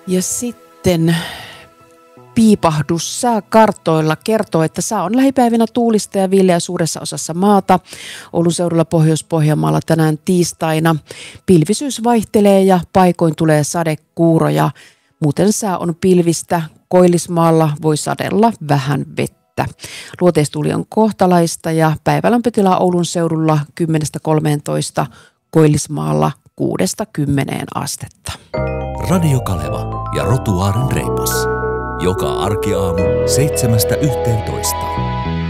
Ja sitten piipahdus sääkartoilla kertoo, että sää on lähipäivinä tuulista ja viileä suuressa osassa maata. Oulun seudulla Pohjois-Pohjanmaalla tänään tiistaina. Pilvisyys vaihtelee ja paikoin tulee sadekuuroja. Muuten sää on pilvistä. Koillismaalla voi sadella vähän vettä. Luoteistuuli on kohtalaista ja päivälämpötila Oulun seudulla 10-13, Koillismaalla 6-10 astetta. Radio Kaleva ja Rotuaaren reipas. Joka arkiaamu 7–11.